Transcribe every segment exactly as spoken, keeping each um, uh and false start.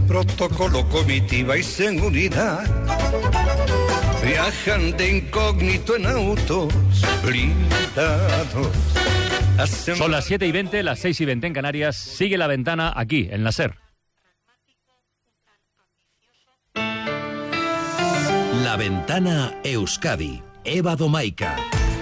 protocolo, comitiva y seguridad. Viajan de incógnito en autos blindados. Hacen... Son las siete y veinte, las seis y veinte en Canarias. Sigue La Ventana aquí, en la SER. La Ventana Euskadi. Eva Domaica.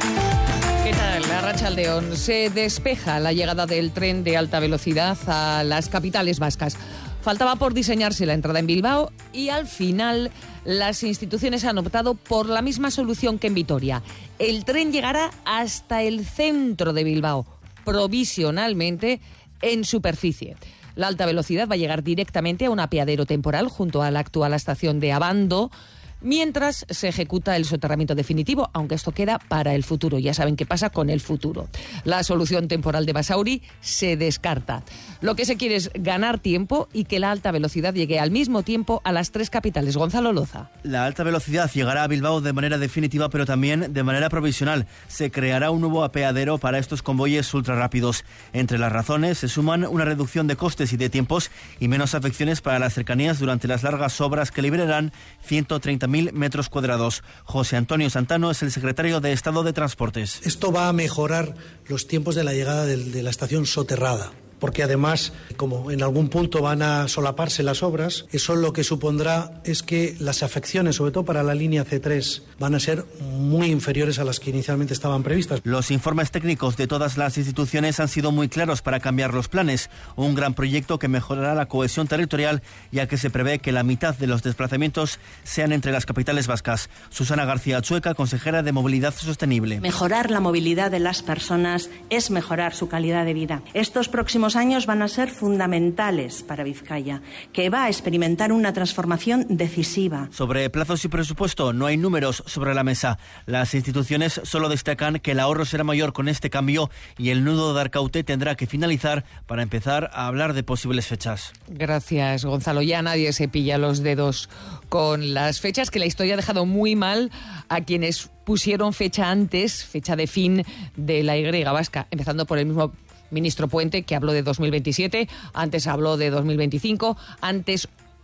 ¿Qué tal? Arratsaldeon. Se despeja la llegada del tren de alta velocidad a las capitales vascas. Faltaba por diseñarse la entrada en Bilbao y al final las instituciones han optado por la misma solución que en Vitoria. El tren llegará hasta el centro de Bilbao, provisionalmente en superficie. La alta velocidad va a llegar directamente a un apeadero temporal junto a la actual estación de Abando, mientras se ejecuta el soterramiento definitivo, aunque esto queda para el futuro. Ya saben qué pasa con el futuro. La solución temporal de Basauri se descarta. Lo que se quiere es ganar tiempo y que la alta velocidad llegue al mismo tiempo a las tres capitales. Gonzalo Loza. La alta velocidad llegará a Bilbao de manera definitiva, pero también de manera provisional. Se creará un nuevo apeadero para estos convoyes ultrarrápidos. Entre las razones se suman una reducción de costes y de tiempos y menos afecciones para las cercanías durante las largas obras que liberarán ciento treinta mil metros cuadrados. José Antonio Santano es el secretario de Estado de Transportes. Esto va a mejorar los tiempos de la llegada de, de la estación soterrada, porque además, como en algún punto van a solaparse las obras, eso lo que supondrá es que las afecciones, sobre todo para la línea ce tres, van a ser muy inferiores a las que inicialmente estaban previstas. Los informes técnicos de todas las instituciones han sido muy claros para cambiar los planes. Un gran proyecto que mejorará la cohesión territorial, ya que se prevé que la mitad de los desplazamientos sean entre las capitales vascas. Susana García Chueca, consejera de Movilidad Sostenible. Mejorar la movilidad de las personas es mejorar su calidad de vida. Estos próximos años van a ser fundamentales para Vizcaya, que va a experimentar una transformación decisiva. Sobre plazos y presupuesto, no hay números sobre la mesa. Las instituciones solo destacan que el ahorro será mayor con este cambio y el nudo de Arcaute tendrá que finalizar para empezar a hablar de posibles fechas. Gracias, Gonzalo. Ya nadie se pilla los dedos con las fechas, que la historia ha dejado muy mal a quienes pusieron fecha antes, fecha de fin de la Y vasca, empezando por el mismo ministro Puente, que habló de dos mil veintisiete, antes habló de dos mil veinticinco, antes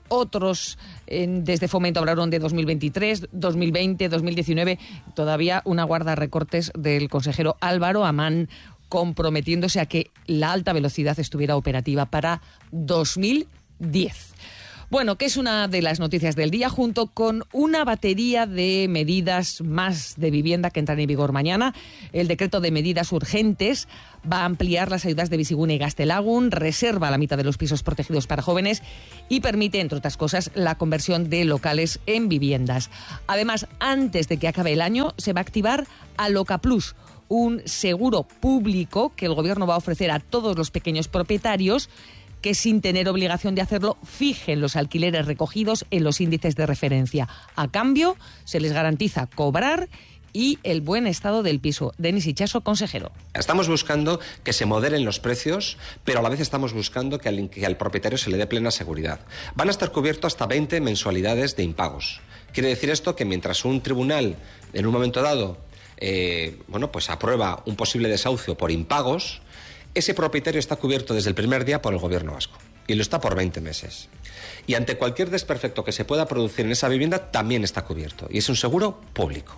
otros en, desde Fomento hablaron de dos mil veintitrés, dos mil veinte, dos mil diecinueve, todavía una guarda recortes del consejero Álvaro Amán comprometiéndose a que la alta velocidad estuviera operativa para dos mil diez. Bueno, que es una de las noticias del día, junto con una batería de medidas más de vivienda que entran en vigor mañana. El decreto de medidas urgentes va a ampliar las ayudas de Bizigune y Gaztelagun, reserva la mitad de los pisos protegidos para jóvenes y permite, entre otras cosas, la conversión de locales en viviendas. Además, antes de que acabe el año, se va a activar Aloca Plus, un seguro público que el gobierno va a ofrecer a todos los pequeños propietarios que, sin tener obligación de hacerlo, fijen los alquileres recogidos en los índices de referencia. A cambio, se les garantiza cobrar y el buen estado del piso. Denis Itxaso, consejero. Estamos buscando que se moderen los precios, pero a la vez estamos buscando que al, que al propietario se le dé plena seguridad. Van a estar cubiertos hasta veinte mensualidades de impagos. Quiere decir esto que mientras un tribunal, en un momento dado, eh, bueno, pues aprueba un posible desahucio por impagos, ese propietario está cubierto desde el primer día por el gobierno vasco y lo está por veinte meses. Y ante cualquier desperfecto que se pueda producir en esa vivienda también está cubierto y es un seguro público.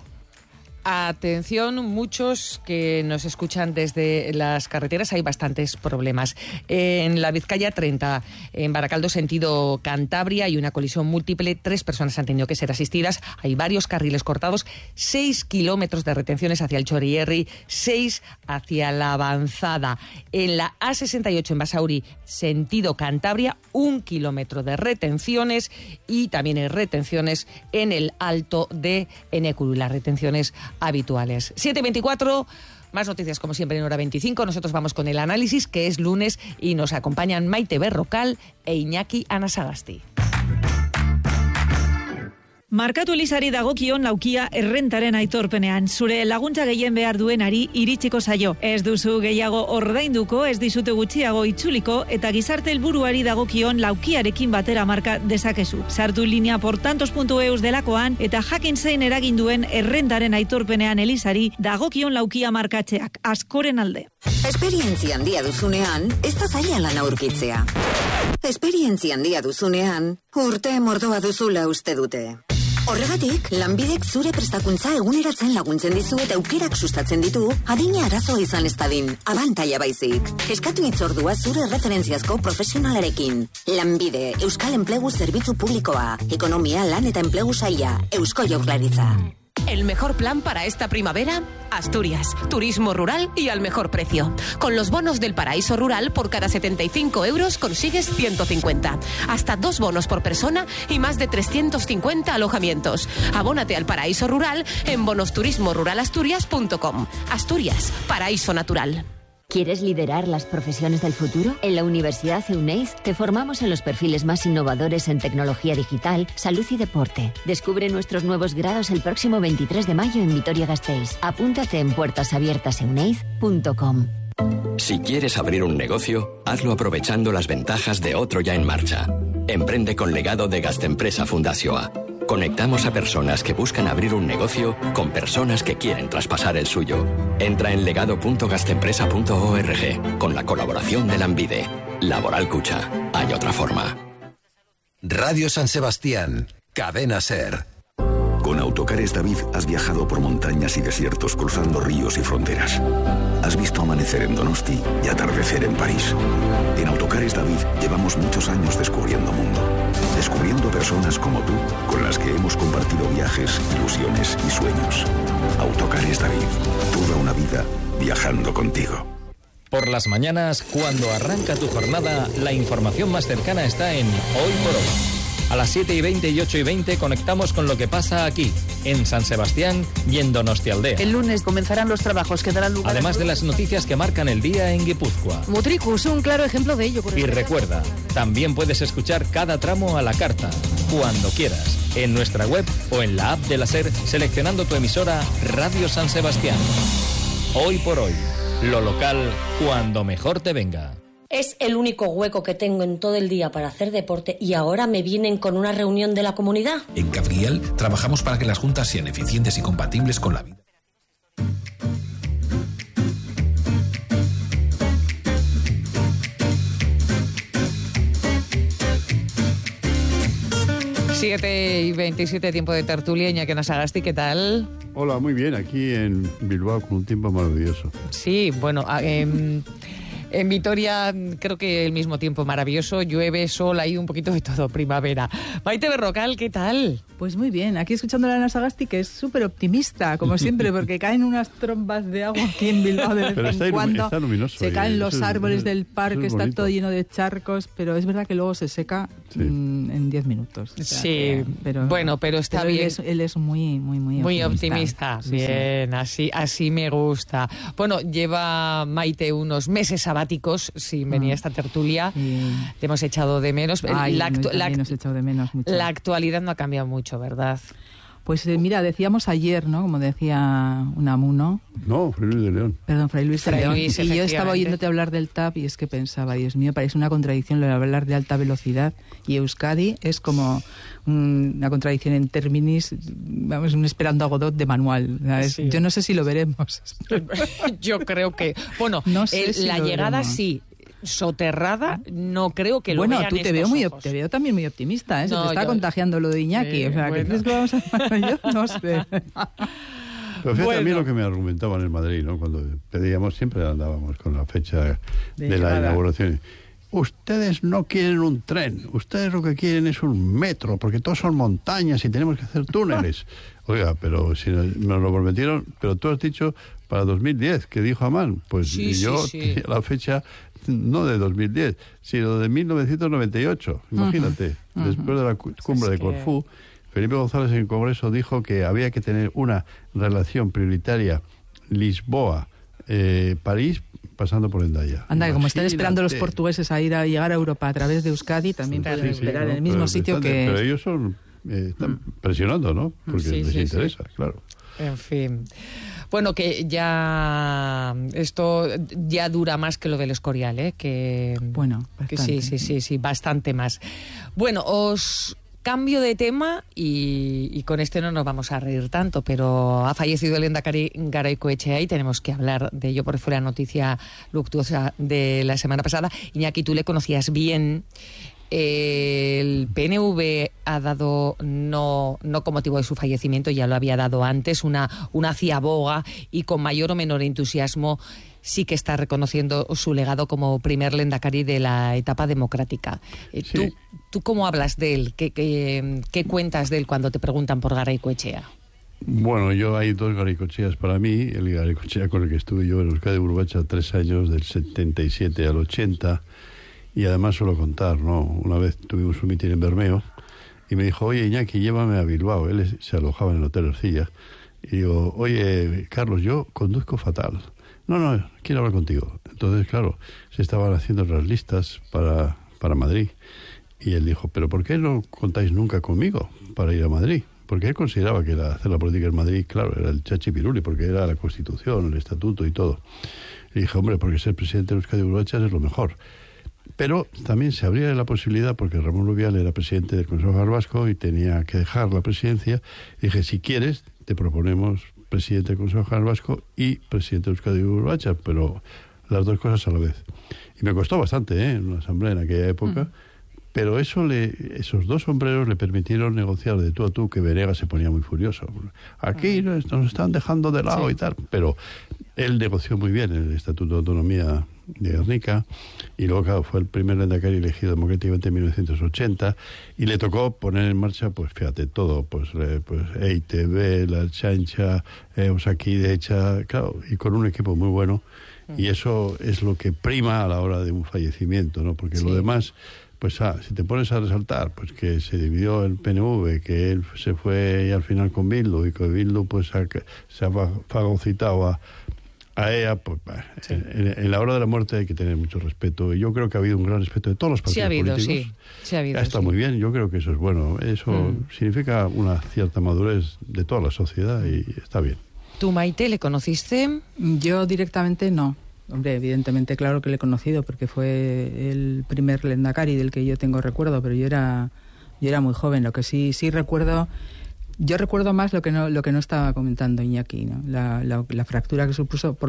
Atención, muchos que nos escuchan desde las carreteras, hay bastantes problemas. En la Vizcaya treinta, en Baracaldo sentido Cantabria, hay una colisión múltiple, tres personas han tenido que ser asistidas, hay varios carriles cortados, seis kilómetros de retenciones hacia el Chorierri, seis hacia la Avanzada. En la A sesenta y ocho en Basauri, sentido Cantabria, un kilómetro de retenciones y también hay retenciones en el Alto de Enecuru, las retenciones habituales. siete veinticuatro, más noticias como siempre en hora veinticinco. Nosotros vamos con el análisis, que es lunes, y nos acompañan Maite Berrocal e Iñaki Anasagasti. Markatu Elizari dagokion laukia errentaren aitorpenean. Zure laguntza gehien behar duenari iritsiko zaio. Ez duzu gehiago ordainduko, ez dizute gutxiago itzuliko, eta gizarte helburuari dagokion laukiarekin batera marka dezakezu. Sartu linea portantos puntu eus delakoan, eta jakin zein eragin duen errentaren aitorpenean Elizari dagokion laukia markatzeak askoren alde. Esperientzia handia duzunean, ez da zaila lan aurkitzea. Esperientzia handia duzunean, urte mordoa duzula uste dute. Horregatik, Lanbidek zure prestakuntza eguneratzen laguntzen dizu eta aukerak sustatzen ditu, adina arazoa izan ez dadin, abantaila baizik. Eskatu hitzordua zure referentziazko profesionalarekin. Lanbide, Euskal Enplegu Zerbitzu Publikoa, Ekonomia, Lan eta Enplegu Saila, Eusko Jaurlaritza. El mejor plan para esta primavera, Asturias, turismo rural y al mejor precio. Con los bonos del Paraíso Rural, por cada setenta y cinco euros consigues ciento cincuenta. Hasta dos bonos por persona y más de trescientos cincuenta alojamientos. Abónate al Paraíso Rural en bonos turismo rural asturias punto com. Asturias, paraíso natural. ¿Quieres liderar las profesiones del futuro? En la Universidad Euneiz te formamos en los perfiles más innovadores en tecnología digital, salud y deporte. Descubre nuestros nuevos grados el próximo veintitrés de mayo en Vitoria-Gasteiz. Apúntate en puertas abiertas euneiz punto com. Si quieres abrir un negocio, hazlo aprovechando las ventajas de otro ya en marcha. Emprende con legado de Gastempresa Fundazioa. Conectamos a personas que buscan abrir un negocio con personas que quieren traspasar el suyo. Entra en legado punto gastempresa punto org con la colaboración de Lanbide. Laboral Cucha. Hay otra forma. Radio San Sebastián. Cadena SER. Con Autocares David has viajado por montañas y desiertos cruzando ríos y fronteras. Has visto amanecer en Donosti y atardecer en París. En Autocares David llevamos muchos años descubriendo mundo. Descubriendo personas como tú, con las que hemos compartido viajes, ilusiones y sueños. Autocares David, toda una vida viajando contigo. Por las mañanas, cuando arranca tu jornada, la información más cercana está en Hoy por Hoy. A las siete y veinte y ocho y veinte conectamos con lo que pasa aquí, en San Sebastián y en Donostialdea. El lunes comenzarán los trabajos que darán lugar... Además de las noticias que marcan el día en Guipúzcoa. Mutricus, un claro ejemplo de ello. Y recuerda, también puedes escuchar cada tramo a la carta, cuando quieras, en nuestra web o en la app de la SER, seleccionando tu emisora Radio San Sebastián. Hoy por hoy, lo local cuando mejor te venga. Es el único hueco que tengo en todo el día para hacer deporte y ahora me vienen con una reunión de la comunidad. En Cabriel trabajamos para que las juntas sean eficientes y compatibles con la vida. siete y veintisiete, tiempo de tertulia. Iñaki Anasagasti, ¿qué tal? Hola, muy bien, aquí en Bilbao con un tiempo maravilloso. Sí, bueno... Eh, En Vitoria creo que el mismo tiempo maravilloso, llueve, sol, hay un poquito de todo, primavera. Maite Berrocal, ¿qué tal? Pues muy bien, aquí escuchando a Ana Sagasti, que es súper optimista, como siempre, porque caen unas trombas de agua aquí en Bilbao de vez pero en está cuando. Está luminoso, se caen los es, árboles es, del parque, está todo lleno de charcos, pero es verdad que luego se seca sí. mmm, en diez minutos. O sea, sí, que, pero, bueno, pero está pero bien. Él es, él es muy, muy, muy, muy optimista. optimista. Sí, bien, sí. así, así me gusta. Bueno, lleva Maite unos meses sabáticos sin venir a esta tertulia. Sí. Te hemos echado de menos. Ay, la, actu- la, nos echado de menos mucho. La actualidad no ha cambiado mucho, ¿verdad? Pues eh, mira, decíamos ayer, ¿no? Como decía Unamuno. No, Fray Luis de León. Perdón, Fray Luis de Fray León. Luis, y yo estaba oyéndote hablar del T A V y es que pensaba, Dios mío, parece una contradicción lo de hablar de alta velocidad. Y Euskadi es como un, una contradicción en términos, vamos, un esperando a Godot de manual. ¿Sabes? Sí. Yo no sé si lo veremos. Yo creo que... Bueno, no sé el, si la llegada veremos. Sí. Soterrada, no creo que lo bueno, vean tú te estos veo muy ojos. te veo también muy optimista, ¿eh? Se no, te está yo, contagiando lo de Iñaki, eh, o sea, bueno. ¿qué crees que vamos a hacer? Yo no sé. Pero fíjate bueno. a mí lo que me argumentaban en Madrid, ¿no? Cuando pedíamos, siempre andábamos con la fecha de, de la inauguración. Ustedes no quieren un tren, ustedes lo que quieren es un metro, porque todos son montañas y tenemos que hacer túneles. Oiga, pero si nos lo prometieron, pero tú has dicho para dos mil diez, que dijo Amán, pues sí, yo sí, sí. tenía la fecha no de dos mil diez, sino de mil novecientos noventa y ocho, imagínate, uh-huh. después de la cumbre de Corfú, que... Felipe González en el Congreso dijo que había que tener una relación prioritaria Lisboa, eh, París, pasando por Endaya. Anda, que como están esperando los portugueses a ir a llegar a Europa a través de Euskadi, también sí, pueden sí, esperar sí, no, en el mismo sitio están, que... Pero ellos son, eh, están presionando, ¿no? Porque sí, les sí, interesa, sí. claro. En fin. Bueno, que ya esto ya dura más que lo del Escorial, ¿eh? Que, bueno, que sí, sí, sí, sí, bastante más. Bueno, os Cambio de tema y, y con este no nos vamos a reír tanto, pero ha fallecido el lehendakari Garaikoetxea y tenemos que hablar de ello porque fue la noticia luctuosa de la semana pasada. Iñaki, tú le conocías bien. El P N V ha dado, no, no con motivo de su fallecimiento, ya lo había dado antes, una, una ciaboga y con mayor o menor entusiasmo sí que está reconociendo su legado como primer lehendakari de la etapa democrática. Sí. ¿Tú, ¿Tú cómo hablas de él? ¿Qué, qué, qué cuentas de él cuando te preguntan por Garaikoetxea? Bueno, yo hay dos Garaikoetxeas para mí. El Garaikoetxea con el que estuve yo en Euskadi Burbacha tres años, del setenta y siete al ochenta. Y además suelo contar, ¿no? Una vez tuvimos un mitin en Bermeo y me dijo, oye, Iñaki, llévame a Bilbao. Él se alojaba en el Hotel Ercilla. Y digo, oye, Carlos, yo conduzco fatal. No, no, quiero hablar contigo. Entonces, claro, se estaban haciendo las listas para, para Madrid. Y él dijo, pero ¿por qué no contáis nunca conmigo para ir a Madrid? Porque él consideraba que la, hacer la política en Madrid, claro, era el chachipiruli, porque era la Constitución, el Estatuto y todo. Y dije, hombre, porque ser presidente de Euskadi Burbacha es lo mejor. Pero también se abría la posibilidad, porque Ramón Rubial era presidente del Consejo General Vasco y tenía que dejar la presidencia. Dije, si quieres, te proponemos presidente del Consejo General Vasco y presidente de Euskadi Burbacha, pero las dos cosas a la vez. Y me costó bastante, ¿eh? En una asamblea en aquella época, mm. pero eso le, esos dos sombreros le permitieron negociar de tú a tú, que Venegas se ponía muy furioso. Aquí nos, nos están dejando de lado sí. y tal, pero él negoció muy bien el Estatuto de Autonomía de Gernika, y luego claro, fue el primer lehendakari elegido democráticamente en mil novecientos ochenta, y le tocó poner en marcha, pues fíjate, todo, pues, eh, pues E I T B, la Chancha, eh, Osakidecha, claro, y con un equipo muy bueno, mm. y eso es lo que prima a la hora de un fallecimiento, ¿no? Porque sí. lo demás, pues ah, si te pones a resaltar, pues que se dividió el P N V, que él se fue y al final con Bildu, y que Bildu pues ha, se ha fagocitado a a ella, pues sí. en, en la hora de la muerte hay que tener mucho respeto, y yo creo que ha habido un gran respeto de todos los partidos sí ha habido, políticos. Sí, sí ha habido, está sí. muy bien, yo creo que eso es bueno, eso mm. significa una cierta madurez de toda la sociedad y está bien. ¿Tú, Maite, le conociste? Yo directamente no. Hombre, evidentemente claro que le he conocido porque fue el primer lehendakari del que yo tengo recuerdo, pero yo era yo era muy joven. Lo que sí sí recuerdo, yo recuerdo más lo que no lo que no estaba comentando Iñaki, ¿no? La, la, la fractura que supuso por